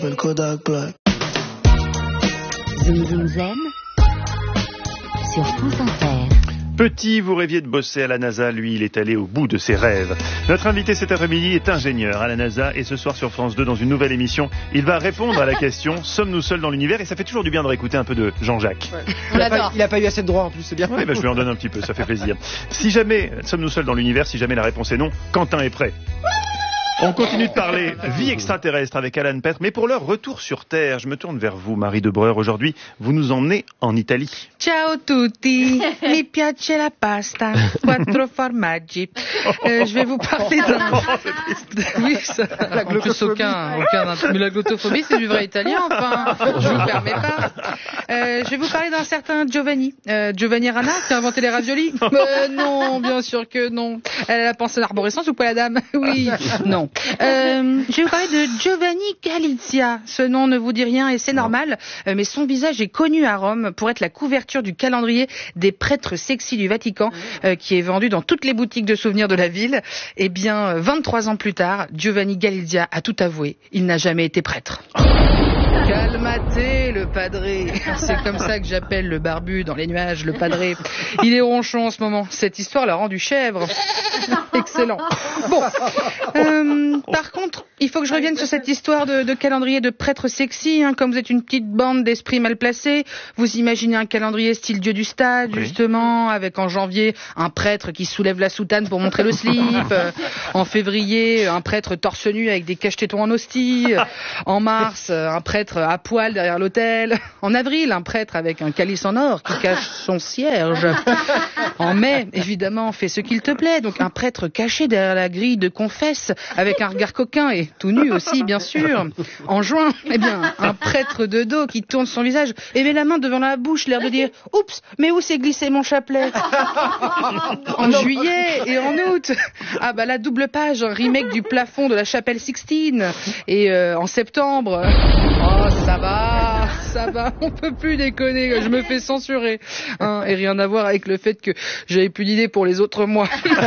Le Kodak Black. Zoom Zoom Zen sur France Inter. Petit, vous rêviez de bosser à la NASA, lui, il est allé au bout de ses rêves. Notre invité cet après-midi est ingénieur à la NASA et ce soir sur France 2, dans une nouvelle émission, il va répondre à la question « Sommes-nous seuls dans l'univers ?» Et ça fait toujours du bien de réécouter un peu de Jean-Jacques. Ouais. Il a pas eu assez de droits en plus, c'est bien. Oui, je lui en donne un petit peu, ça fait plaisir. Si jamais sommes-nous seuls dans l'univers, si jamais la réponse est non, Quentin est prêt. On continue de parler vie extraterrestre avec Alan Petre, mais pour leur retour sur Terre, je me tourne vers vous, Marie de Breur. Aujourd'hui, vous nous emmenez en Italie. Ciao tutti, mi piace la pasta, quattro formaggi. Je vais vous parler d'un... Oui, ça... La glottophobie. Mais la glottophobie, c'est du vrai italien, enfin. Je vous permets pas. Je vais vous parler d'un certain Giovanni. Giovanni Rana, qui a inventé les raviolis. Non, bien sûr que non. Elle a pensé à l'arborescence ou pas la dame? Oui, non. Je vais vous parler de Giovanni Galizia. Ce nom ne vous dit rien et c'est normal, mais son visage est connu à Rome pour être la couverture du calendrier des prêtres sexy du Vatican, qui est vendu dans toutes les boutiques de souvenirs de la ville. Eh bien, 23 ans plus tard, Giovanni Galizia a tout avoué. Il n'a jamais été prêtre. Calmate, le padré. C'est comme ça que j'appelle le barbu dans les nuages, le padré. Il est ronchon en ce moment. Cette histoire l'a rendu chèvre. Excellent. Bon. Par contre, il faut que je revienne sur cette histoire de calendrier de prêtres sexy. Comme vous êtes une petite bande d'esprits mal placés, vous imaginez un calendrier style Dieu du stade, justement, avec en janvier un prêtre qui soulève la soutane pour montrer le slip. En février, un prêtre torse nu avec des cache-tétons en hostie. En mars, un prêtre à poil derrière l'autel. En avril, un prêtre avec un calice en or qui cache son cierge. En mai, évidemment, fais ce qu'il te plaît. Donc un prêtre caché derrière la grille de confesse avec un regard coquin et tout nu aussi, bien sûr. En juin, eh bien, un prêtre de dos qui tourne son visage et met la main devant la bouche, l'air de dire « Oups, mais où s'est glissé mon chapelet ?» En juillet et en août, la double page, un remake du plafond de la chapelle Sixtine. Et en septembre, ça va, on peut plus déconner, je me fais censurer. Et rien à voir avec le fait que j'avais plus d'idées pour les autres mois.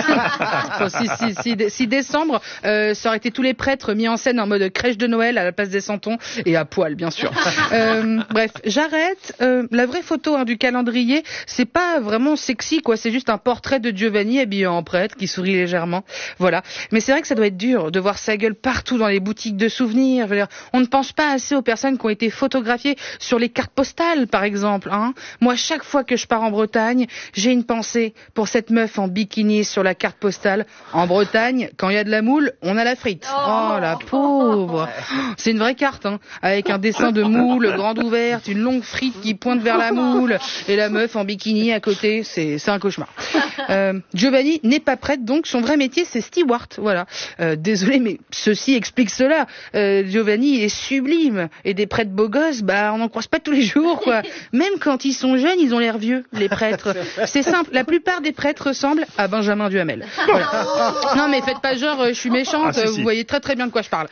Si décembre, ça aurait été tous les prêtres mis en scène en mode crèche de Noël à la place des santons et à poil, bien sûr. Bref, j'arrête. La vraie photo du calendrier, c'est pas vraiment sexy, quoi. C'est juste un portrait de Giovanni habillé en prêtre qui sourit légèrement. Voilà. Mais c'est vrai que ça doit être dur de voir sa gueule partout dans les boutiques de souvenirs. Je veux dire, on ne pense pas assez aux personnes qui ont été photographiées sur les cartes postales, par exemple. Moi, chaque fois que je pars en Bretagne, j'ai une pensée pour cette meuf en bikini sur la carte postale. En Bretagne, quand il y a de la moule, on a la frite. Oh, la pauvre. C'est une vraie carte, avec un dessin de moule grande ouverte, une longue frite qui pointe vers la moule, et la meuf en bikini à côté. C'est un cauchemar. Giovanni n'est pas prêtre, donc son vrai métier, c'est steward. Voilà. Désolé, mais ceci explique cela. Giovanni est sublime. Et des prêtres beaux gosses, on n'en croise pas tous les jours, quoi. Même quand ils sont jeunes, ils ont l'air vieux, les prêtres. C'est simple, la plupart des prêtres ressemblent à Benjamin Duhamel. Voilà. Non, mais faites pas genre, je suis méchante, vous voyez très très bien de quoi je parle.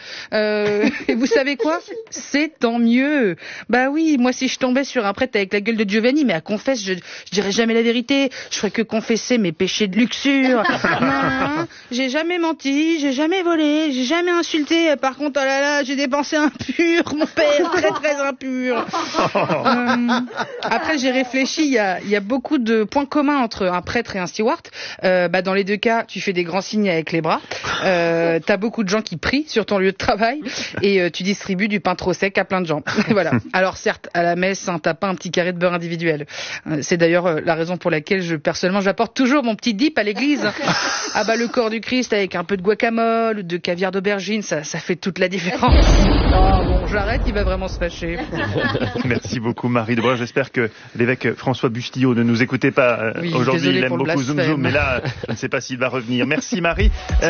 Et vous savez quoi? C'est tant mieux. Bah oui, moi si je tombais sur un prêtre avec la gueule de Giovanni, mais à confesse, je dirais jamais la vérité. Je ferais que confesser mes péchés de luxure. Non, j'ai jamais menti, j'ai jamais volé, j'ai jamais insulté. Par contre, oh là là, j'ai dépensé impur, mon père, très très impur. Après, j'ai réfléchi, il y a beaucoup de points communs entre un prêtre et un steward. Dans les deux cas, tu fais des grands signes avec les bras. T'as beaucoup de gens qui prient sur ton lieu de travail et tu distribues du pain trop sec à plein de gens. Voilà. Alors certes, à la messe, t'as pas un petit carré de beurre individuel. C'est d'ailleurs la raison pour laquelle personnellement, j'apporte toujours mon petit dip à l'église. Le corps du Christ avec un peu de guacamole ou de caviar d'aubergine, ça fait toute la différence. J'arrête, il va vraiment se fâcher. Merci beaucoup Marie de Breur. J'espère que l'évêque François Bustillo ne nous écoutait pas aujourd'hui. Il aime beaucoup Zoom Zoom, mais là, je ne sais pas s'il va revenir. Merci Marie.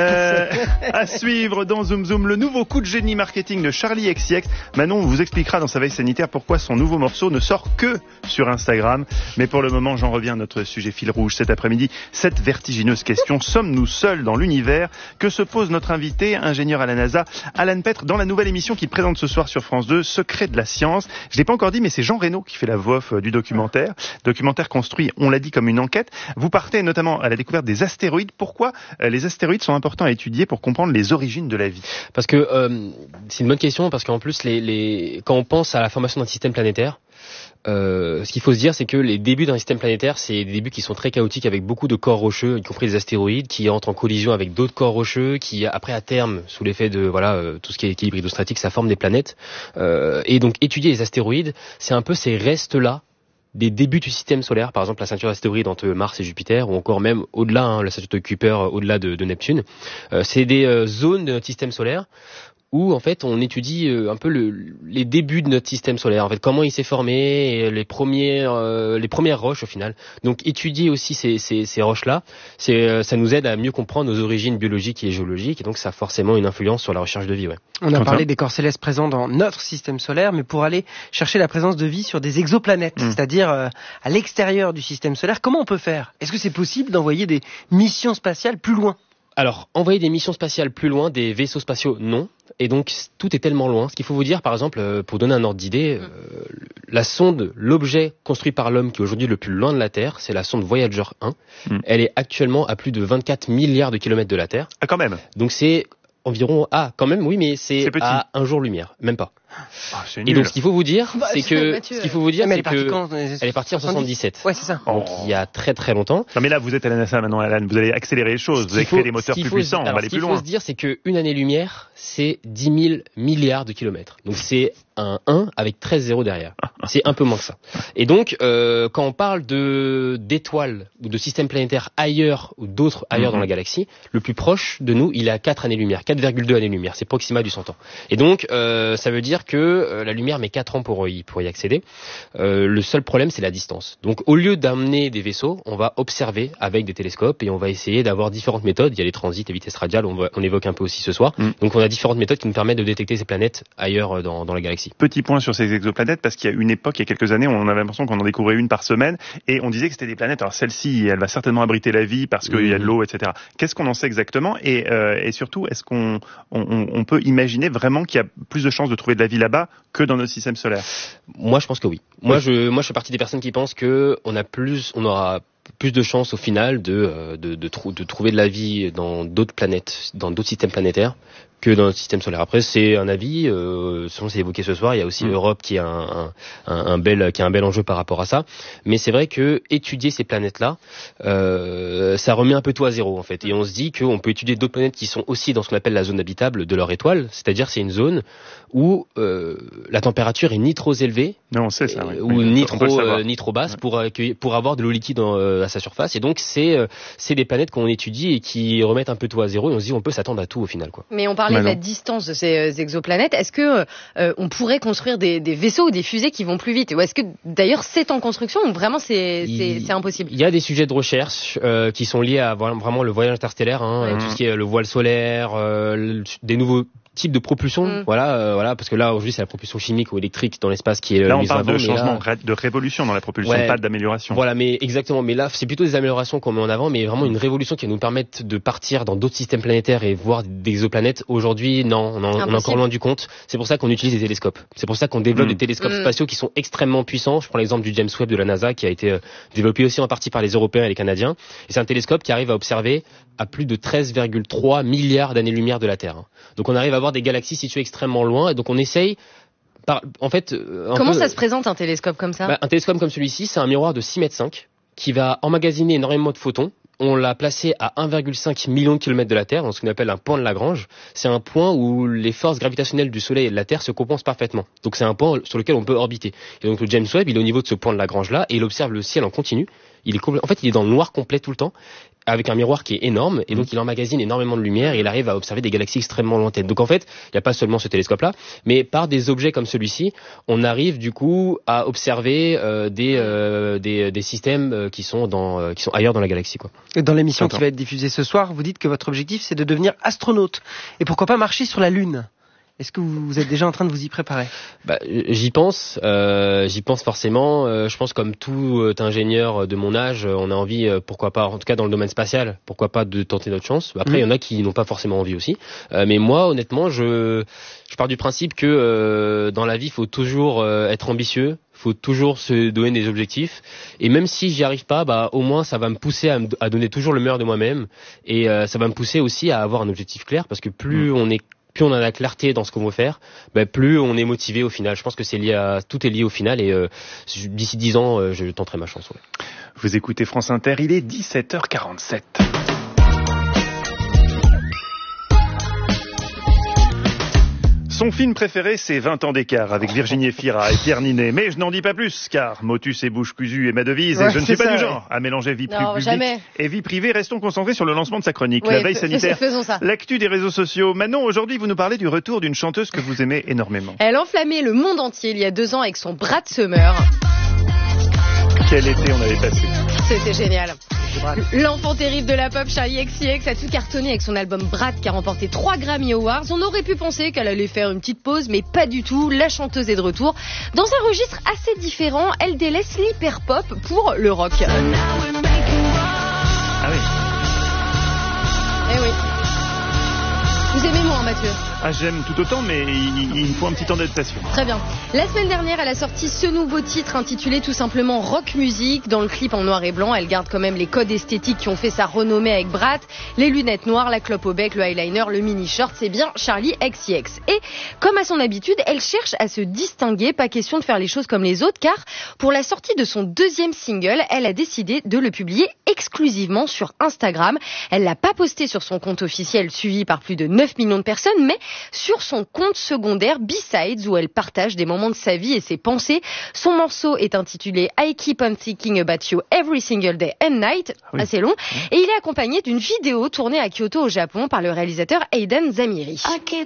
À suivre dans Zoom Zoom, le nouveau coup de génie marketing de Charli XCX. Manon vous expliquera dans sa veille sanitaire pourquoi son nouveau morceau ne sort que sur Instagram. Mais pour le moment, j'en reviens à notre sujet fil rouge cet après-midi. Cette vertigineuse question, sommes-nous seuls dans l'univers? Que se pose notre invité, ingénieur à la NASA, Alan Petre, dans la nouvelle émission qu'il présente ce soir sur France 2, Secret de la science. Je l'ai pas encore dit, mais c'est Jean Reno qui fait la voix off du documentaire. Documentaire construit, on l'a dit, comme une enquête. Vous partez notamment à la découverte des astéroïdes. Pourquoi les astéroïdes sont importants à étudier pour comprendre les origines de la vie? Parce que c'est une bonne question, parce qu'en plus, quand on pense à la formation d'un système planétaire, ce qu'il faut se dire, c'est que les débuts d'un système planétaire, c'est des débuts qui sont très chaotiques avec beaucoup de corps rocheux, y compris des astéroïdes, qui entrent en collision avec d'autres corps rocheux, qui après à terme, sous l'effet de tout ce qui est équilibre hydrostatique, ça forme des planètes. Et donc étudier les astéroïdes, c'est un peu ces restes-là des débuts du système solaire, par exemple la ceinture d'astéroïdes entre Mars et Jupiter, ou encore même au-delà, la ceinture de Kuiper au-delà de Neptune. C'est des zones de notre système solaire où en fait on étudie un peu les débuts de notre système solaire, en fait comment il s'est formé, et les premières roches au final. Donc étudier aussi ces roches-là, ça nous aide à mieux comprendre nos origines biologiques et géologiques, et donc ça a forcément une influence sur la recherche de vie. Ouais. On a parlé des corps célestes présents dans notre système solaire, mais pour aller chercher la présence de vie sur des exoplanètes, c'est-à-dire à l'extérieur du système solaire, comment on peut faire? Est-ce que c'est possible d'envoyer des missions spatiales plus loin? Alors, envoyer des missions spatiales plus loin, des vaisseaux spatiaux, non. Et donc, tout est tellement loin. Ce qu'il faut vous dire, par exemple, pour donner un ordre d'idée, la sonde, l'objet construit par l'homme qui est aujourd'hui le plus loin de la Terre, c'est la sonde Voyager 1. Elle est actuellement à plus de 24 milliards de kilomètres de la Terre. Ah, quand même. Donc, c'est environ... Ah, quand même, oui, mais c'est à un jour-lumière, même pas. Ah, et donc ce qu'il faut vous dire, c'est que elle est partie en 77. Ouais, c'est ça. Donc il y a très très longtemps. Non mais là vous êtes à la NASA maintenant, Alan, vous allez accélérer les choses, vous allez créer des moteurs plus puissants, on va aller plus loin. Ce qu'il faut se dire, c'est qu'une année-lumière, c'est 10 000 milliards de kilomètres. Donc c'est un 1 avec 13 zéros derrière. C'est un peu moins que ça. Et donc quand on parle d'étoiles ou de systèmes planétaires ailleurs ou d'autres ailleurs dans la galaxie, le plus proche de nous, il est à 4 années-lumière, 4,2 années-lumière. C'est Proxima du Centaure. Et donc ça veut dire que la lumière met 4 ans pour y accéder. Le seul problème, c'est la distance. Donc, au lieu d'amener des vaisseaux, on va observer avec des télescopes et on va essayer d'avoir différentes méthodes. Il y a les transits, les vitesses radiales, on évoque un peu aussi ce soir. Donc, on a différentes méthodes qui nous permettent de détecter ces planètes ailleurs dans la galaxie. Petit point sur ces exoplanètes, parce qu'il y a une époque, il y a quelques années, on avait l'impression qu'on en découvrait une par semaine et on disait que c'était des planètes. Alors, celle-ci, elle va certainement abriter la vie parce qu'il y a de l'eau, etc. Qu'est-ce qu'on en sait exactement et surtout, est-ce qu'on peut imaginer vraiment qu'il y a plus de chances de trouver de la vie là-bas que dans notre système solaire? Moi, je pense que oui. Moi, je fais partie des personnes qui pensent que on aura plus de chances au final de trouver de la vie dans d'autres planètes, dans d'autres systèmes planétaires que dans notre système solaire. Après, c'est un avis, selon c'est évoqué ce soir, il y a aussi l'Europe qui a un bel enjeu par rapport à ça. Mais c'est vrai que étudier ces planètes-là, ça remet un peu tout à zéro, en fait. Et on se dit qu'on peut étudier d'autres planètes qui sont aussi dans ce qu'on appelle la zone habitable de leur étoile. C'est-à-dire, c'est une zone où, la température est ni trop élevée, non, on sait ça, oui. ou ni trop basse pour avoir de l'eau liquide à sa surface. Et donc, c'est des planètes qu'on étudie et qui remettent un peu tout à zéro. Et on se dit, on peut s'attendre à tout au final, quoi. Mais on parlait de la distance de ces exoplanètes. Est-ce que on pourrait construire des vaisseaux ou des fusées qui vont plus vite? Ou est-ce que d'ailleurs c'est en construction ou vraiment c'est impossible? Il y a des sujets de recherche qui sont liés à vraiment le voyage interstellaire, tout ce qui est le voile solaire, des nouveaux type de propulsion, voilà, parce que là aujourd'hui c'est la propulsion chimique ou électrique dans l'espace qui est là on parle de changement, de révolution dans la propulsion, pas d'amélioration. Voilà, mais exactement, mais là c'est plutôt des améliorations qu'on met en avant, mais vraiment une révolution qui va nous permettre de partir dans d'autres systèmes planétaires et voir des exoplanètes. Aujourd'hui, non, on est encore loin du compte. C'est pour ça qu'on utilise des télescopes. C'est pour ça qu'on développe des télescopes spatiaux qui sont extrêmement puissants. Je prends l'exemple du James Webb de la NASA qui a été développé aussi en partie par les Européens et les Canadiens. Et c'est un télescope qui arrive à observer à plus de 13,3 milliards d'années-lumière de la Terre. Donc on arrive à voir des galaxies situées extrêmement loin, et donc on essaye Comment ça se présente un télescope comme ça? Un télescope comme celui-ci, c'est un miroir de 6,5 mètres qui va emmagasiner énormément de photons. On l'a placé à 1,5 million de kilomètres de la Terre, dans ce qu'on appelle un point de Lagrange. C'est un point où les forces gravitationnelles du Soleil et de la Terre se compensent parfaitement. Donc c'est un point sur lequel on peut orbiter. Et donc le James Webb, il est au niveau de ce point de Lagrange-là, et il observe le ciel en continu. Il est dans le noir complet tout le temps, avec un miroir qui est énorme, et donc il emmagasine énormément de lumière, et il arrive à observer des galaxies extrêmement lointaines. Donc en fait, il n'y a pas seulement ce télescope-là, mais par des objets comme celui-ci, on arrive du coup à observer des systèmes qui sont ailleurs dans la galaxie, quoi. Et dans l'émission qui va être diffusée ce soir, vous dites que votre objectif c'est de devenir astronaute, et pourquoi pas marcher sur la Lune. Est-ce que vous êtes déjà en train de vous y préparer? J'y pense forcément. Je pense comme tout ingénieur de mon âge, on a envie, pourquoi pas, en tout cas dans le domaine spatial, pourquoi pas de tenter notre chance. Après, il y en a qui n'ont pas forcément envie aussi. Mais moi, honnêtement, je pars du principe que dans la vie, il faut toujours être ambitieux. Faut toujours se donner des objectifs, et même si j'y arrive pas, au moins ça va me pousser à donner toujours le meilleur de moi-même, et ça va me pousser aussi à avoir un objectif clair, parce que plus on a la clarté dans ce qu'on veut faire, plus on est motivé au final. Je pense que tout est lié au final, et d'ici 10 ans, je tenterai ma chance. Ouais. Vous écoutez France Inter, il est 17h47. Son film préféré, c'est 20 ans d'écart avec Virginie Efira et Pierre Ninet. Mais je n'en dis pas plus, car motus et bouche cousue est ma devise, et je ne suis pas du genre à mélanger vie publique et vie privée. Restons concentrés sur le lancement de sa chronique, la veille sanitaire, l'actu des réseaux sociaux. Manon, aujourd'hui, vous nous parlez du retour d'une chanteuse que vous aimez énormément. Elle enflammait le monde entier il y a 2 ans avec son Brad Summer. Quel été on avait passé. C'était génial. L'enfant terrible de la pop, Charli XCX, a tout cartonné avec son album Brat qui a remporté 3 Grammy Awards. On aurait pu penser qu'elle allait faire une petite pause, mais pas du tout. La chanteuse est de retour. Dans un registre assez différent, elle délaisse l'hyper-pop pour le rock. Ah oui. Eh oui. Vous aimez moins, Mathieu? J'aime tout autant, mais il me faut un petit temps d'adaptation. Très bien. La semaine dernière, elle a sorti ce nouveau titre intitulé tout simplement Rock Music. Dans le clip en noir et blanc, elle garde quand même les codes esthétiques qui ont fait sa renommée avec Brat. Les lunettes noires, la clope au bec, le eyeliner, le mini-short, c'est bien Charli XCX. Et comme à son habitude, elle cherche à se distinguer. Pas question de faire les choses comme les autres, car pour la sortie de son 2e single, elle a décidé de le publier exclusivement sur Instagram. Elle l'a pas posté sur son compte officiel suivi par plus de 9 millions de personnes, mais sur son compte secondaire B-Sides, où elle partage des moments de sa vie et ses pensées. Son morceau est intitulé I Keep on Thinking About You Every Single Day and Night, assez long, et il est accompagné d'une vidéo tournée à Kyoto au Japon par le réalisateur Aiden Zamiri.